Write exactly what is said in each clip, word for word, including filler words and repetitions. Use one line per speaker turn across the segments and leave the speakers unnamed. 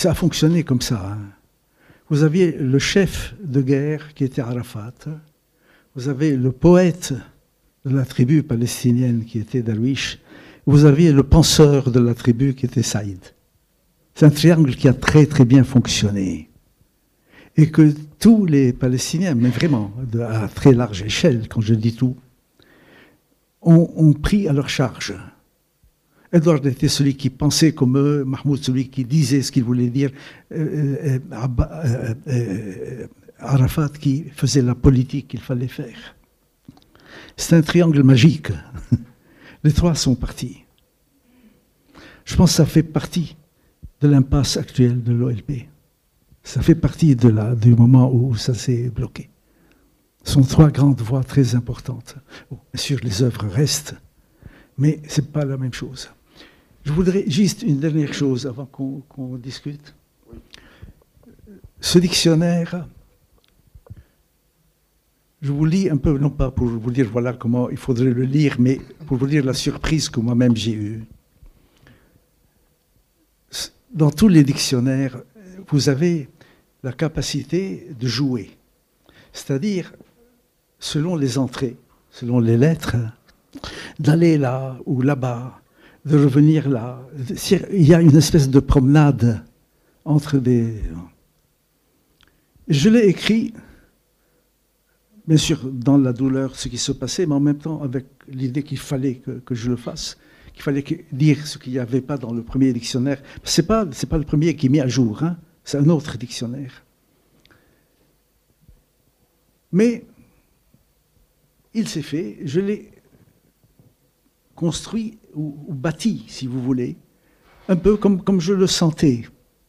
Ça a fonctionné comme ça. Hein. Vous aviez le chef de guerre qui était Arafat. Vous avez le poète de la tribu palestinienne qui était Darwish. Vous aviez le penseur de la tribu qui était Saïd. C'est un triangle qui a très très bien fonctionné. Et que tous les Palestiniens, mais vraiment de, à très large échelle, quand je dis tout, ont, ont pris à leur charge. Edward était celui qui pensait comme eux, Mahmoud celui qui disait ce qu'il voulait dire, euh, euh, euh, euh, Arafat qui faisait la politique qu'il fallait faire. C'est un triangle magique. Les trois sont partis. Je pense que ça fait partie de l'impasse actuelle de l'O L P. Ça fait partie de la, du moment où ça s'est bloqué. Ce sont trois grandes voies très importantes. Bon, bien sûr, les œuvres restent, mais ce n'est pas la même chose. Je voudrais juste une dernière chose avant qu'on, qu'on discute. Ce dictionnaire, je vous lis un peu, non pas pour vous dire voilà comment il faudrait le lire, mais pour vous dire la surprise que moi-même j'ai eue. Dans tous les dictionnaires, vous avez la capacité de jouer. C'est-à-dire, selon les entrées, selon les lettres, d'aller là ou là-bas, de revenir là. Il y a une espèce de promenade entre des... Je l'ai écrit, bien sûr, dans la douleur, ce qui se passait, mais en même temps avec l'idée qu'il fallait que, que je le fasse, qu'il fallait que, dire ce qu'il n'y avait pas dans le premier dictionnaire. Ce n'est pas, c'est pas le premier qui est mis à jour, hein, c'est un autre dictionnaire. Mais il s'est fait, je l'ai construit ou, ou bâti, si vous voulez, un peu comme, comme je le sentais.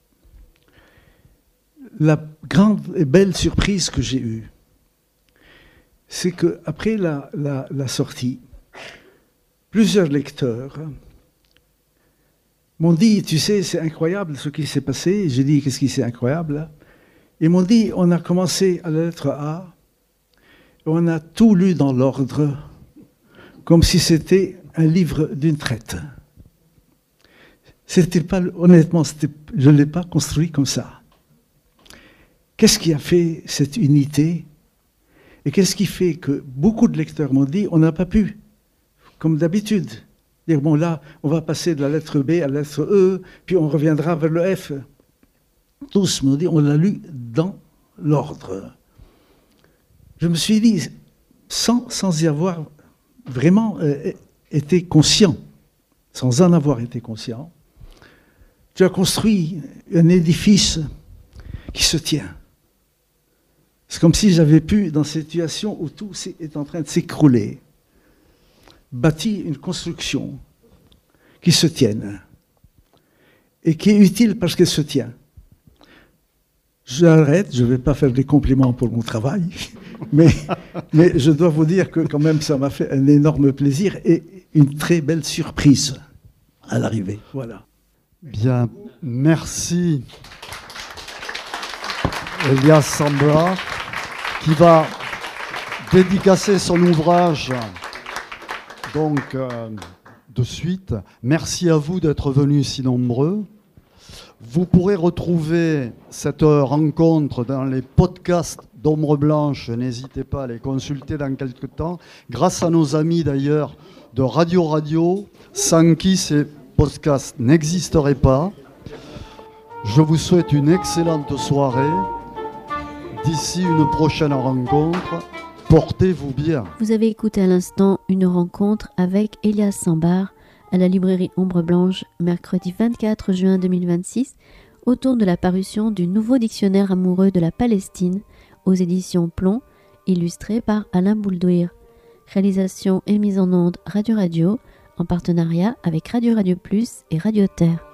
La grande et belle surprise que j'ai eue, c'est qu'après la, la, la sortie, plusieurs lecteurs m'ont dit, tu sais, c'est incroyable ce qui s'est passé. J'ai dit, qu'est-ce qui c'est incroyable là? Ils m'ont dit, on a commencé à la lettre A, et on a tout lu dans l'ordre, comme si c'était un livre d'une traite. C'était pas, honnêtement, c'était, je ne l'ai pas construit comme ça. Qu'est-ce qui a fait cette unité? Et qu'est-ce qui fait que beaucoup de lecteurs m'ont dit, on n'a pas pu, comme d'habitude, dire, bon là, on va passer de la lettre B à la lettre E, puis on reviendra vers le F. Tous m'ont dit, on l'a lu dans l'ordre. Je me suis dit, sans, sans y avoir vraiment euh, été conscient, sans en avoir été conscient, tu as construit un édifice qui se tient. C'est comme si j'avais pu, dans cette situation où tout est en train de s'écrouler, bâtir une construction qui se tienne et qui est utile parce qu'elle se tient. J'arrête, je ne vais pas faire des compliments pour mon travail, mais, mais je dois vous dire que quand même ça m'a fait un énorme plaisir et une très belle surprise à l'arrivée. Voilà.
Bien, merci Elias Sambra, qui va dédicacer son ouvrage donc euh, de suite. Merci à vous d'être venus si nombreux. Vous pourrez retrouver cette rencontre dans les podcasts d'Ombre Blanche. N'hésitez pas à les consulter dans quelques temps. Grâce à nos amis d'ailleurs de Radio Radio, sans qui ces podcasts n'existeraient pas. Je vous souhaite une excellente soirée. D'ici une prochaine rencontre, portez-vous bien.
Vous avez écouté à l'instant une rencontre avec Elias Sambar à la librairie Ombre Blanche, mercredi vingt-quatre juin deux mille vingt-six, autour de la parution du nouveau dictionnaire amoureux de la Palestine aux éditions Plomb, illustré par Alain Bouldouir. Réalisation et mise en onde Radio Radio, en partenariat avec Radio Radio Plus et Radio Terre.